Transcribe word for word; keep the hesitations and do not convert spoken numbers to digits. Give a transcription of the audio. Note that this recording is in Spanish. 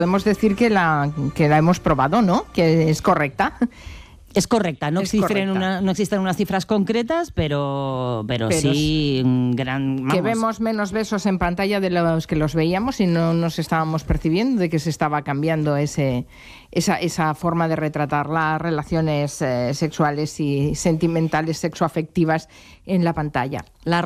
Podemos decir que la, que la hemos probado, ¿no? Que es correcta. Es correcta, no, es existen, correcta. Una, no existen unas cifras concretas, pero, pero, pero sí un gran... Vamos. Que vemos menos besos en pantalla de los que los veíamos y no nos estábamos percibiendo de que se estaba cambiando ese, esa, esa forma de retratar las relaciones eh, sexuales y sentimentales, sexoafectivas en la pantalla. La